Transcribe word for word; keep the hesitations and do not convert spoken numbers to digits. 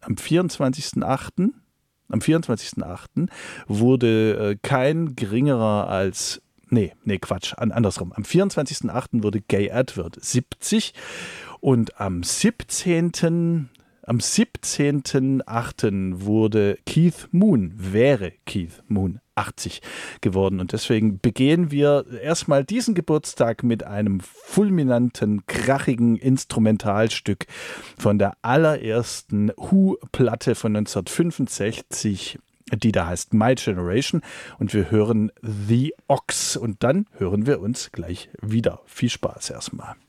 am vierundzwanzigsten achten Am vierundzwanzigsten achten wurde äh, kein geringerer als, nee, nee, Quatsch, an, andersrum. Am vierundzwanzigsten achten wurde Gay Edward siebzig und am siebzehnten Am siebzehnten achten wurde Keith Moon, wäre Keith Moon achtzig geworden. Und deswegen begehen wir erstmal diesen Geburtstag mit einem fulminanten, krachigen Instrumentalstück von der allerersten Who-Platte von neunzehnhundertfünfundsechzig, die da heißt My Generation. Und wir hören The Ox. Und dann hören wir uns gleich wieder. Viel Spaß erstmal.